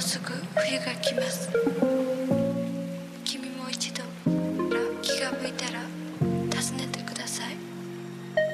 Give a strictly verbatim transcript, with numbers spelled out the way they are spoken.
うすぐ冬が来ます。君も一度気が向いたら